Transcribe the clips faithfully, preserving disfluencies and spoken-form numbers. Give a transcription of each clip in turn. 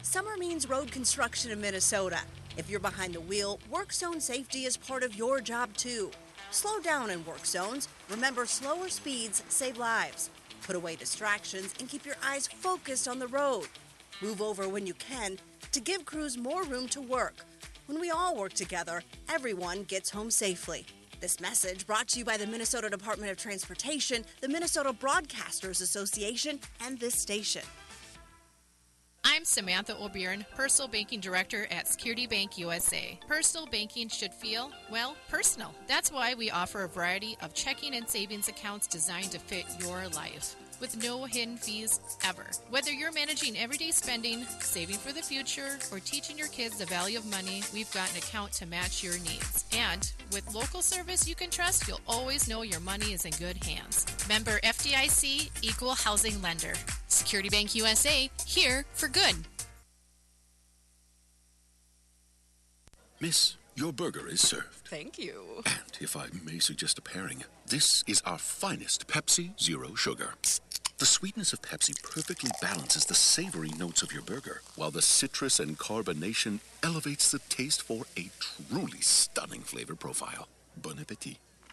Summer means road construction in Minnesota. If you're behind the wheel, work zone safety is part of your job too. Slow down in work zones. Remember, slower speeds save lives. Put away distractions and keep your eyes focused on the road. Move over when you can to give crews more room to work. When we all work together, everyone gets home safely. This message brought to you by the Minnesota Department of Transportation, the Minnesota Broadcasters Association, and this station. I'm Samantha O'Byrne, Personal Banking Director at Security Bank U S A. Personal banking should feel, well, personal. That's why we offer a variety of checking and savings accounts designed to fit your life, with no hidden fees ever. Whether you're managing everyday spending, saving for the future, or teaching your kids the value of money, we've got an account to match your needs. And with local service you can trust, you'll always know your money is in good hands. Member F D I C, Equal Housing Lender. Security Bank U S A, here for good. Miss, your burger is served. Thank you. And if I may suggest a pairing, this is our finest Pepsi Zero Sugar. The sweetness of Pepsi perfectly balances the savory notes of your burger, while the citrus and carbonation elevates the taste for a truly stunning flavor profile. Bon appetit.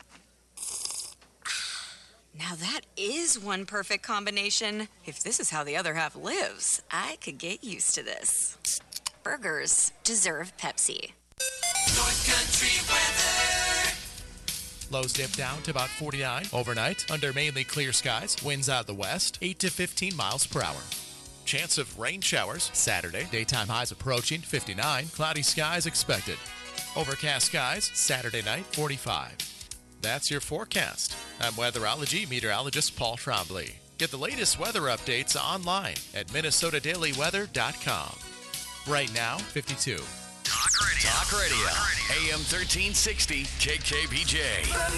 Now that is one perfect combination. If this is how the other half lives, I could get used to this. Burgers deserve Pepsi. North Country weather. Lows dip down to about forty-nine overnight under mainly clear skies. Winds out of the west, eight to fifteen miles per hour. Chance of rain showers Saturday. Daytime highs approaching fifty-nine. Cloudy skies expected. Overcast skies Saturday night, forty-five. That's your forecast. I'm weatherology meteorologist Paul Trombley. Get the latest weather updates online at minnesota daily weather dot com. Right now, fifty-two. Talk Radio. Talk Radio. A M thirteen sixty K K B J.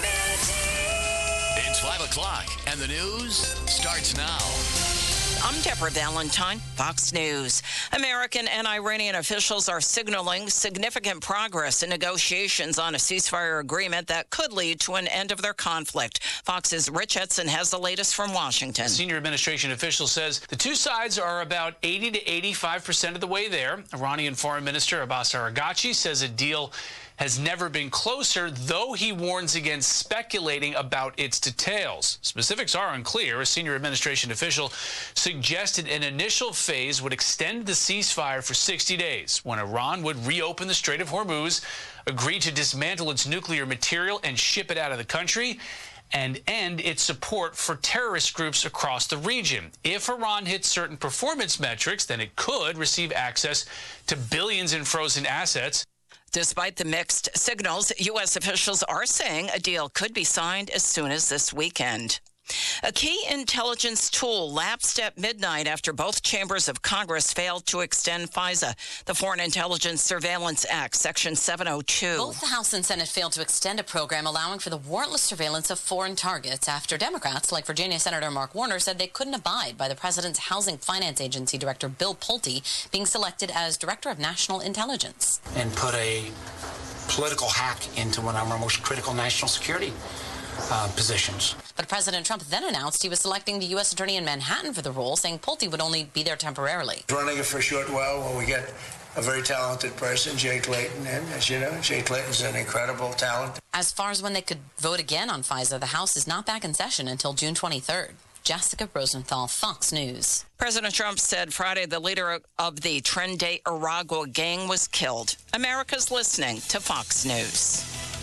It's five o'clock, and the news starts now. I'm Deborah Valentine, Fox News. American and Iranian officials are signaling significant progress in negotiations on a ceasefire agreement that could lead to an end of their conflict. Fox's Rich Edson has the latest from Washington. A senior administration official says the two sides are about eighty to eighty-five percent of the way there. Iranian Foreign Minister Abbas Araghchi says a deal has never been closer, though he warns against speculating about its details. Specifics are unclear. A senior administration official suggested an initial phase would extend the ceasefire for sixty days, when Iran would reopen the Strait of Hormuz, agree to dismantle its nuclear material and ship it out of the country, and end its support for terrorist groups across the region. If Iran hits certain performance metrics, then it could receive access to billions in frozen assets. Despite the mixed signals, U S officials are saying a deal could be signed as soon as this weekend. A key intelligence tool lapsed at midnight after both chambers of Congress failed to extend FISA, the Foreign Intelligence Surveillance Act, Section seven oh two. Both the House and Senate failed to extend a program allowing for the warrantless surveillance of foreign targets after Democrats, like Virginia Senator Mark Warner, said they couldn't abide by the president's Housing Finance Agency Director Bill Pulte being selected as Director of National Intelligence. And put a political hack into one of our most critical national security Uh, positions. But President Trump then announced he was selecting the U S attorney in Manhattan for the role, saying Pulte would only be there temporarily. Running it for a short while when we get a very talented person, Jay Clayton, in. As you know, Jay Clayton's an incredible talent. As far as when they could vote again on FISA, the House is not back in session until June twenty-third. Jessica Rosenthal, Fox News. President Trump said Friday the leader of the Tren de Aragua gang was killed. America's listening to Fox News.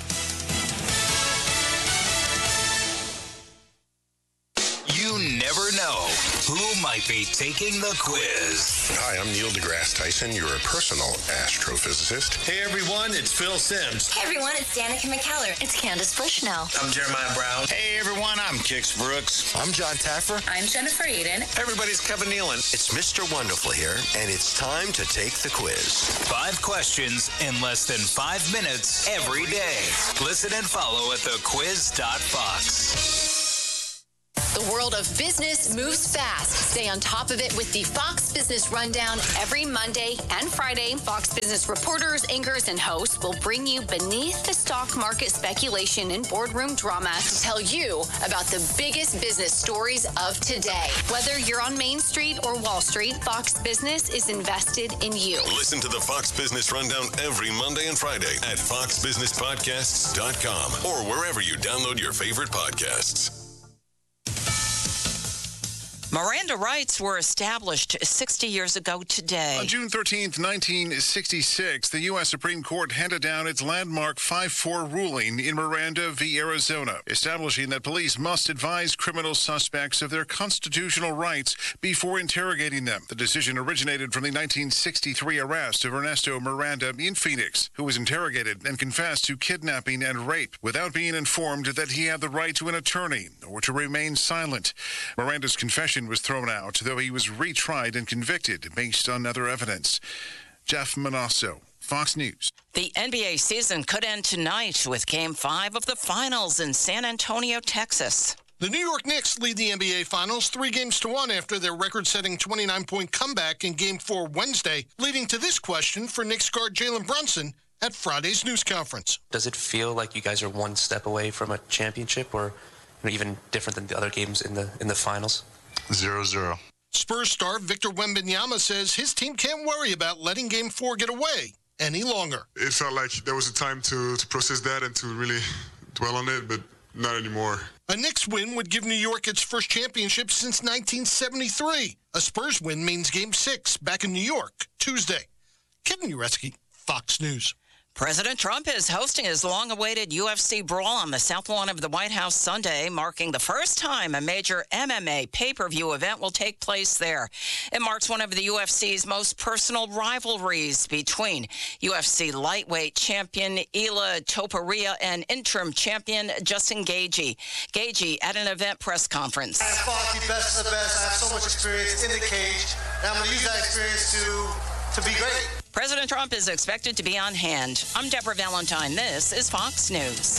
You never know who might be taking the quiz. Hi, I'm Neil deGrasse Tyson, your personal astrophysicist. Hey, everyone, it's Phil Simms. Hey, everyone, it's Danica McKellar. It's Candace Bushnell. I'm Jeremiah Brown. Hey, everyone, I'm Kix Brooks. I'm John Taffer. I'm Jennifer Eden. Everybody's Kevin Nealon. It's Mister Wonderful here, and it's time to take the quiz. Five questions in less than five minutes every day. Listen and follow at the quiz dot fox. The world of business moves fast. Stay on top of it with the Fox Business Rundown. Every Monday and Friday, Fox Business reporters, anchors, and hosts will bring you beneath the stock market speculation and boardroom drama to tell you about the biggest business stories of today. Whether you're on Main Street or Wall Street, Fox Business is invested in you. Listen to the Fox Business Rundown every Monday and Friday at fox business podcasts dot com or wherever you download your favorite podcasts. Miranda rights were established sixty years ago today. On June thirteenth, nineteen sixty-six, the U S Supreme Court handed down its landmark five four ruling in Miranda v. Arizona, establishing that police must advise criminal suspects of their constitutional rights before interrogating them. The decision originated from the nineteen sixty-three arrest of Ernesto Miranda in Phoenix, who was interrogated and confessed to kidnapping and rape without being informed that he had the right to an attorney or to remain silent. Miranda's confession was thrown out, though he was retried and convicted based on other evidence. Jeff Manasso, Fox News. The N B A season could end tonight with Game five of the Finals in San Antonio, Texas. The New York Knicks lead the N B A Finals three games to one after their record-setting twenty-nine point comeback in Game four Wednesday, leading to this question for Knicks guard Jalen Brunson at Friday's news conference. Does it feel like you guys are one step away from a championship, or you know, even different than the other games in the in the finals? Zero zero. Spurs star Victor Wembanyama says his team can't worry about letting Game four get away any longer. It felt like there was a time to, to process that and to really dwell on it, but not anymore. A Knicks win would give New York its first championship since nineteen seventy-three. A Spurs win means Game six back in New York Tuesday. Kevin Uretsky, Fox News. President Trump is hosting his long-awaited U F C brawl on the South Lawn of the White House Sunday, marking the first time a major M M A pay-per-view event will take place there. It marks one of the U F C's most personal rivalries between U F C lightweight champion Ila Topuria and interim champion Justin Gaethje. Gaethje at an event press conference. I fought the best of the best. I have so much experience in the cage, and I'm going to use that experience to, to be great. President Trump is expected to be on hand. I'm Deborah Valentine. This is Fox News.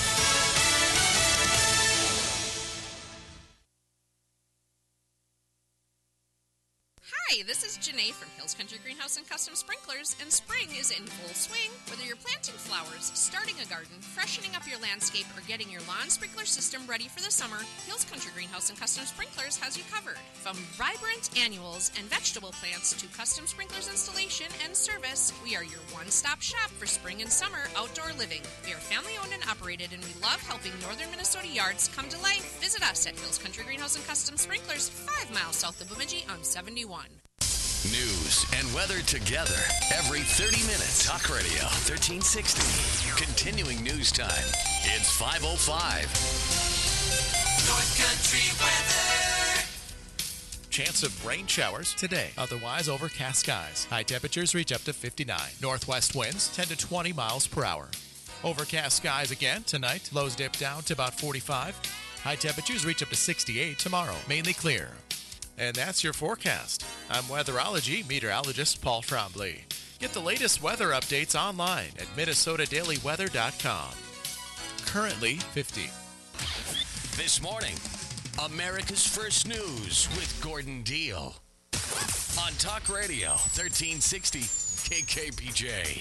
Hi, this is Janae from Hills Country Greenhouse and Custom Sprinklers, and spring is in full swing. Whether you're planting flowers, starting a garden, freshening up your landscape, or getting your lawn sprinkler system ready for the summer, Hills Country Greenhouse and Custom Sprinklers has you covered. From vibrant annuals and vegetable plants to custom sprinklers installation and service, we are your one-stop shop for spring and summer outdoor living. We are family-owned and operated, and we love helping northern Minnesota yards come to life. Visit us at Hills Country Greenhouse and Custom Sprinklers, five miles south of Bemidji on seventy-one. News and weather together every thirty minutes. Talk Radio thirteen sixty. Continuing news time. It's five oh five. North Country weather. Chance of rain showers today. Otherwise, overcast skies. High temperatures reach up to fifty-nine. Northwest winds ten to twenty miles per hour. Overcast skies again tonight. Lows dip down to about forty-five. High temperatures reach up to sixty-eight tomorrow. Mainly clear. And that's your forecast. I'm weatherology meteorologist Paul Trombley. Get the latest weather updates online at minnesota daily weather dot com. Currently fifty. This morning, America's First News with Gordon Deal. On Talk Radio thirteen sixty K K P J.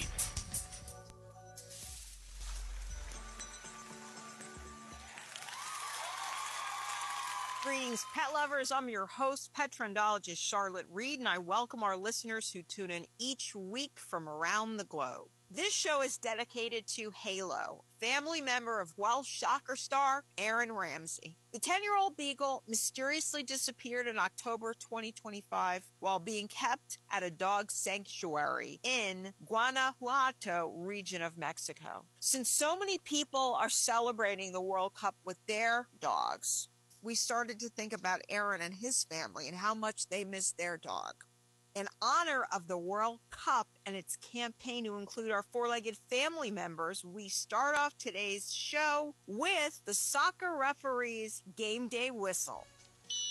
Greetings, pet lovers. I'm your host, pet trendologist Charlotte Reed, and I welcome our listeners who tune in each week from around the globe. This show is dedicated to Halo, family member of Welsh soccer star Aaron Ramsey. The ten-year-old beagle mysteriously disappeared in October twenty twenty-five while being kept at a dog sanctuary in Guanajuato region of Mexico. Since so many people are celebrating the World Cup with their dogs, we started to think about Aaron and his family and how much they miss their dog. In honor of the World Cup and its campaign to include our four-legged family members, we start off today's show with the soccer referee's game day whistle.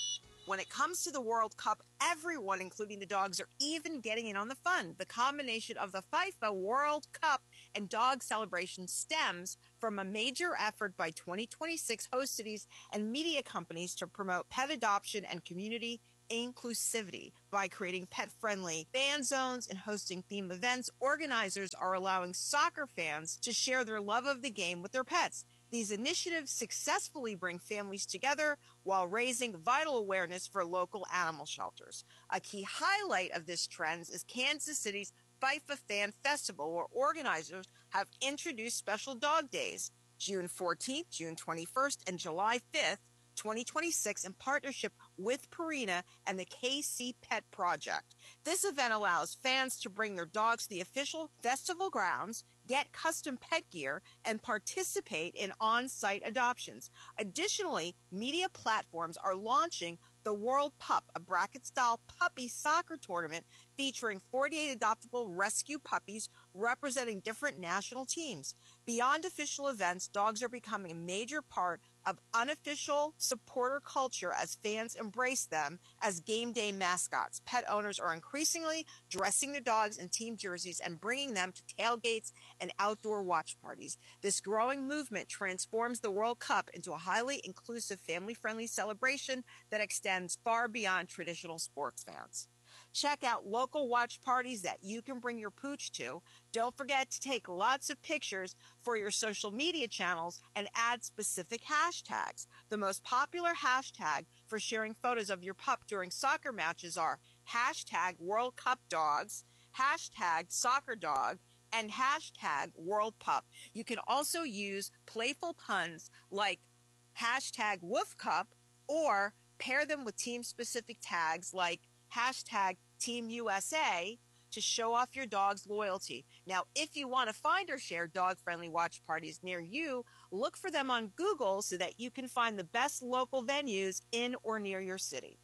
When it comes to the World Cup, everyone, including the dogs, are even getting in on the fun. The combination of the FIFA World Cup and dog celebration stems from a major effort by twenty twenty-six host cities and media companies to promote pet adoption and community inclusivity. By creating pet-friendly fan zones and hosting theme events, organizers are allowing soccer fans to share their love of the game with their pets. These initiatives successfully bring families together while raising vital awareness for local animal shelters. A key highlight of this trend is Kansas City's FIFA Fan Festival, where organizers have introduced special dog days, June fourteenth, June twenty-first, and July fifth, twenty twenty-six, in partnership with Purina and the K C Pet Project. This event allows fans to bring their dogs to the official festival grounds, get custom pet gear, and participate in on-site adoptions. Additionally, media platforms are launching the World Pup, a bracket-style puppy soccer tournament featuring forty-eight adoptable rescue puppies representing different national teams. Beyond official events, dogs are becoming a major part of unofficial supporter culture as fans embrace them as game day mascots. Pet owners are increasingly dressing their dogs in team jerseys and bringing them to tailgates and outdoor watch parties. This growing movement transforms the World Cup into a highly inclusive, family-friendly celebration that extends far beyond traditional sports fans. Check out local watch parties that you can bring your pooch to. Don't forget to take lots of pictures for your social media channels and add specific hashtags. The most popular hashtag for sharing photos of your pup during soccer matches are hashtag World Cup Dogs, hashtag Soccer Dog, and hashtag World Pup. You can also use playful puns like hashtag Woof Cup, or pair them with team-specific tags like hashtag Team U S A to show off your dog's loyalty. Now, if you want to find or share dog-friendly watch parties near you, look for them on Google so that you can find the best local venues in or near your city.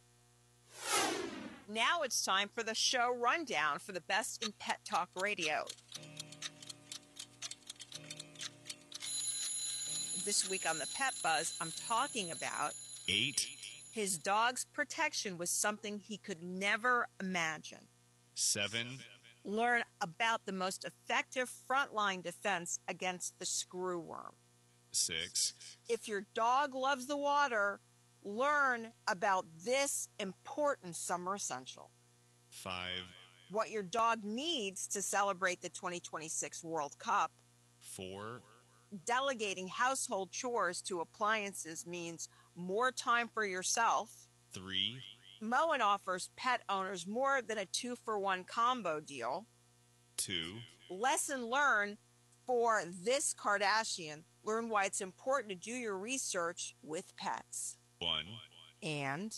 Now it's time for the show rundown for the best in Pet Talk Radio. This week on the Pet Buzz, I'm talking about eight. His dog's protection was something he could never imagine. Seven. Learn about the most effective frontline defense against the screwworm. Six. If your dog loves the water, learn about this important summer essential. Five. What your dog needs to celebrate the twenty twenty-six World Cup. Four. Delegating household chores to appliances means more time for yourself. Three. Moen offers pet owners more than a two-for-one combo deal. Two. Lesson learned for this Kardashian. Learn why it's important to do your research with pets. One. And,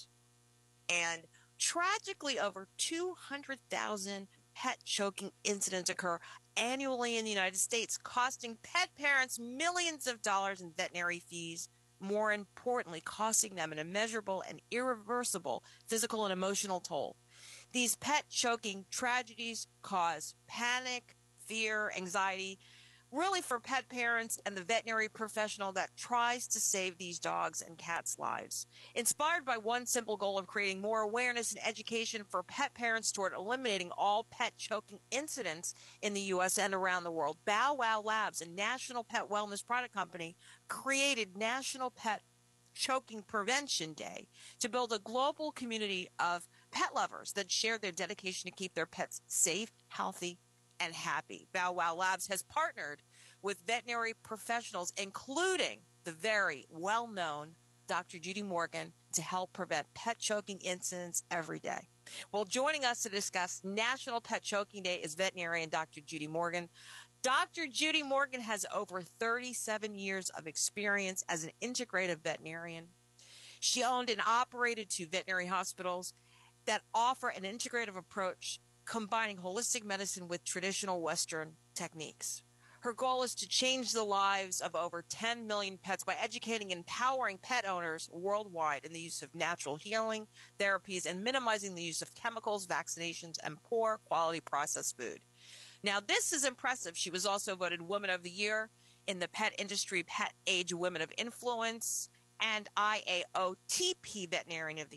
and tragically, over two hundred thousand pet choking incidents occur annually in the United States, costing pet parents millions of dollars in veterinary fees. More importantly, costing them an immeasurable and irreversible physical and emotional toll. These pet choking tragedies cause panic, fear, anxiety, really for pet parents and the veterinary professional that tries to save these dogs and cats' lives. Inspired by one simple goal of creating more awareness and education for pet parents toward eliminating all pet choking incidents in the U S and around the world, Bow Wow Labs, a national pet wellness product company, created National Pet Choking Prevention Day to build a global community of pet lovers that share their dedication to keep their pets safe, healthy, and happy. Bow Wow Labs has partnered with veterinary professionals, including the very well-known Doctor Judy Morgan, to help prevent pet choking incidents every day. Well, joining us to discuss National Pet Choking Day is veterinarian Doctor Judy Morgan. Doctor Judy Morgan has over thirty-seven years of experience as an integrative veterinarian. She owned and operated two veterinary hospitals that offer an integrative approach, combining holistic medicine with traditional Western techniques. Her goal is to change the lives of over ten million pets by educating and empowering pet owners worldwide in the use of natural healing therapies and minimizing the use of chemicals, vaccinations, and poor quality processed food. Now, this is impressive. She was also voted Woman of the Year in the pet industry, Pet Age Women of Influence, and I A O T P Veterinarian of the Year.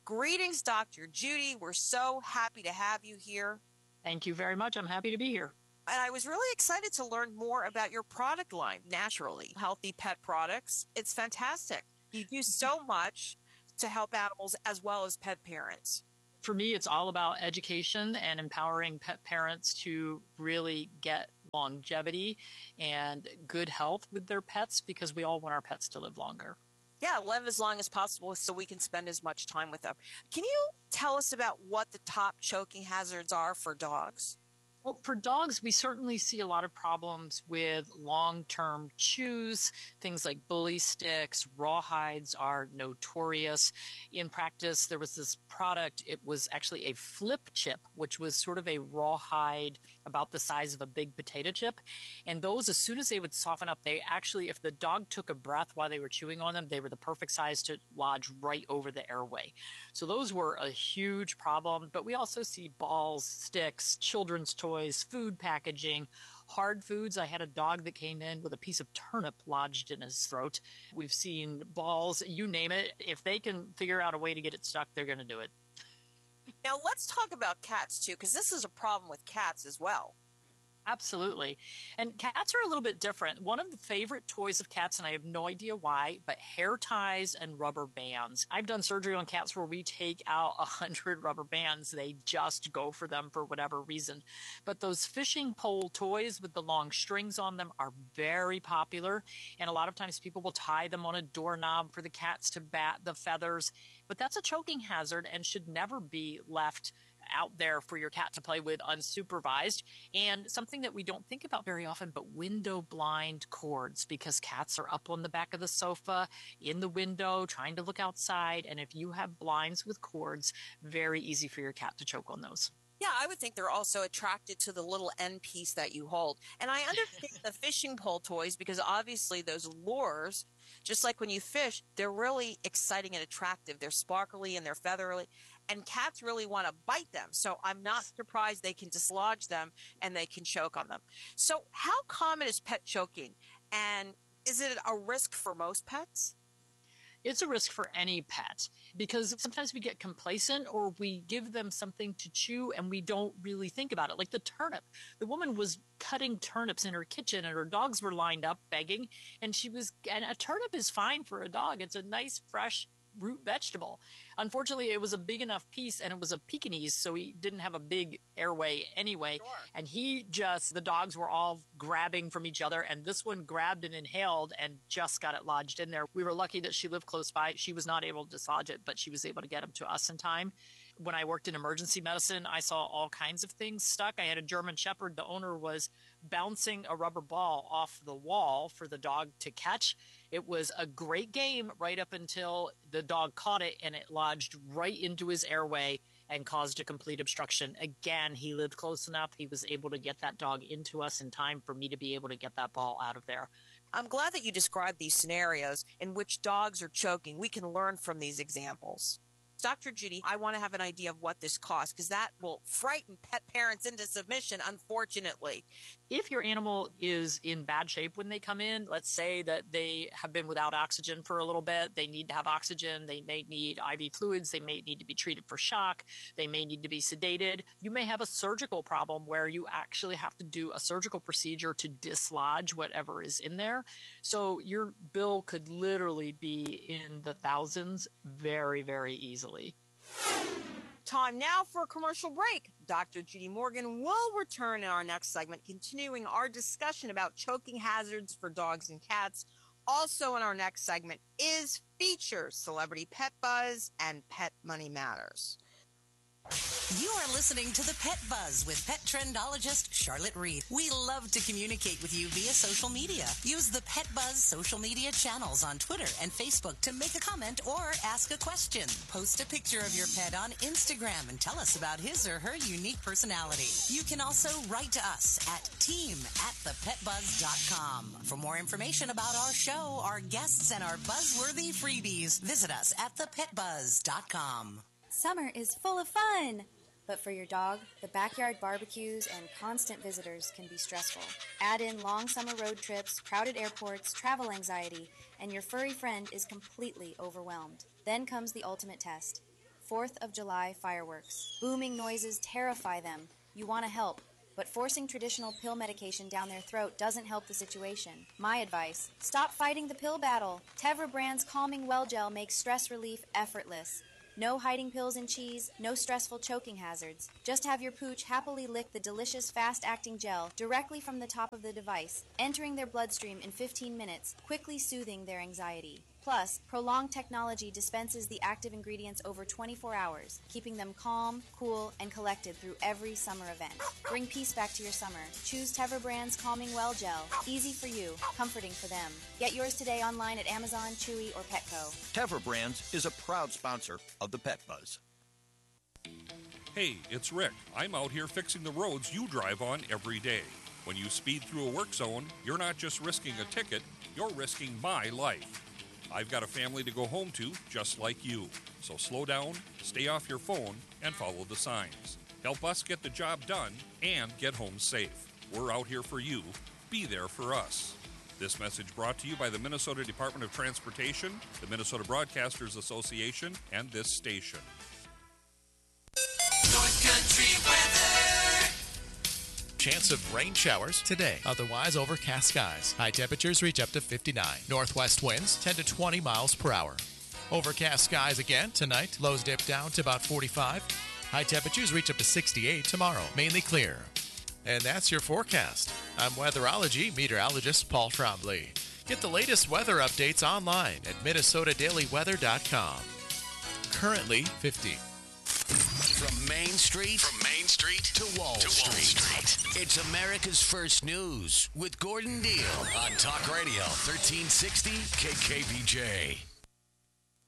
Greetings, Doctor Judy. We're so happy to have you here. Thank you very much. I'm happy to be here. And I was really excited to learn more about your product line, Naturally Healthy Pet Products. It's fantastic. You do so much to help animals as well as pet parents. For me, it's all about education and empowering pet parents to really get longevity and good health with their pets, because we all want our pets to live longer. Yeah, live as long as possible so we can spend as much time with them. Can you tell us about what the top choking hazards are for dogs? Well, for dogs, we certainly see a lot of problems with long-term chews. Things like bully sticks, rawhides are notorious. In practice, there was this product. It was actually a flip chip, which was sort of a rawhide about the size of a big potato chip. And those, as soon as they would soften up, they actually, if the dog took a breath while they were chewing on them, they were the perfect size to lodge right over the airway. So those were a huge problem. But we also see balls, sticks, children's toys, food packaging, hard foods. I had a dog that came in with a piece of turnip lodged in his throat. We've seen balls, you name it. If they can figure out a way to get it stuck, they're going to do it. Now, let's talk about cats, too, because this is a problem with cats as well. Absolutely. And cats are a little bit different. One of the favorite toys of cats, and I have no idea why, but hair ties and rubber bands. I've done surgery on cats where we take out a hundred rubber bands. They just go for them for whatever reason. But those fishing pole toys with the long strings on them are very popular. And a lot of times people will tie them on a doorknob for the cats to bat the feathers. But that's a choking hazard and should never be left out there for your cat to play with unsupervised. And something that we don't think about very often, but window blind cords, because cats are up on the back of the sofa in the window trying to look outside. And if you have blinds with cords, very easy for your cat to choke on those. Yeah, I would think they're also attracted to the little end piece that you hold. And I understand the fishing pole toys, because obviously those lures, just like when you fish, they're really exciting and attractive. They're sparkly and they're feathery, and cats really want to bite them. So I'm not surprised they can dislodge them and they can choke on them. So how common is pet choking? And is it a risk for most pets? It's a risk for any pet, because sometimes we get complacent or we give them something to chew and we don't really think about it. Like the turnip. The woman was cutting turnips in her kitchen and her dogs were lined up begging, and she was, and a turnip is fine for a dog. It's a nice, fresh root vegetable. Unfortunately, it was a big enough piece and it was a Pekingese, so he didn't have a big airway anyway. Sure. And he just, the dogs were all grabbing from each other, and this one grabbed and inhaled and just got it lodged in there. We were lucky that she lived close by. She was not able to dislodge it, but she was able to get him to us in time. When I worked in emergency medicine, I saw all kinds of things stuck. I had a German Shepherd. The owner was bouncing a rubber ball off the wall for the dog to catch. It was a great game right up until the dog caught it and it lodged right into his airway and caused a complete obstruction. Again, he lived close enough. He was able to get that dog into us in time for me to be able to get that ball out of there. I'm glad that you described these scenarios in which dogs are choking. We can learn from these examples. Doctor Judy, I want to have an idea of what this costs, because that will frighten pet parents into submission, unfortunately. If your animal is in bad shape when they come in, let's say that they have been without oxygen for a little bit, they need to have oxygen, they may need I V fluids, they may need to be treated for shock, they may need to be sedated. You may have a surgical problem where you actually have to do a surgical procedure to dislodge whatever is in there. So your bill could literally be in the thousands very, very easily. Time now for a commercial break. Doctor Judy Morgan will return in our next segment, continuing our discussion about choking hazards for dogs and cats. Also in our next segment is features, Celebrity Pet Buzz, and Pet Money Matters. You are listening to the Pet Buzz with pet trendologist Charlotte Reed. We love to communicate with you via social media. Use the Pet Buzz social media channels on Twitter and Facebook to make a comment or ask a question. Post a picture of your pet on Instagram and tell us about his or her unique personality. You can also write to us at team at the pet buzz dot com. For more information about our show, our guests, and our buzzworthy freebies, visit us at the pet buzz dot com. Summer is full of fun, but for your dog, the backyard barbecues and constant visitors can be stressful. Add in long summer road trips, crowded airports, travel anxiety, and your furry friend is completely overwhelmed. Then comes the ultimate test, fourth of July fireworks. Booming noises terrify them. You want to help, but forcing traditional pill medication down their throat doesn't help the situation. My advice, stop fighting the pill battle. Tevra brand's Calming Well Gel makes stress relief effortless. No hiding pills in cheese, no stressful choking hazards. Just have your pooch happily lick the delicious fast-acting gel directly from the top of the device, entering their bloodstream in fifteen minutes, quickly soothing their anxiety. Plus, Prolonged Technology dispenses the active ingredients over twenty-four hours, keeping them calm, cool, and collected through every summer event. Bring peace back to your summer. Choose Tevra brand's Calming Well Gel. Easy for you, comforting for them. Get yours today online at Amazon, Chewy, or Petco. Tevra Brands is a proud sponsor of the Pet Buzz. Hey, it's Rick. I'm out here fixing the roads you drive on every day. When you speed through a work zone, you're not just risking a ticket, you're risking my life. I've got a family to go home to, just like you. So slow down, stay off your phone, and follow the signs. Help us get the job done and get home safe. We're out here for you. Be there for us. This message brought to you by the Minnesota Department of Transportation, the Minnesota Broadcasters Association, and this station. North Country weather. Chance of rain showers today. Otherwise, overcast skies. High temperatures reach up to fifty-nine. Northwest winds ten to twenty miles per hour. Overcast skies again tonight. Lows dip down to about forty-five. High temperatures reach up to sixty-eight tomorrow. Mainly clear. And that's your forecast. I'm weatherology meteorologist Paul Trombley. Get the latest weather updates online at minnesota daily weather dot com. Currently fifty. From Main Street, from Main Street to Wall, to Street. Wall Street. It's America's First News with Gordon Deal on Talk Radio thirteen sixty K K B J.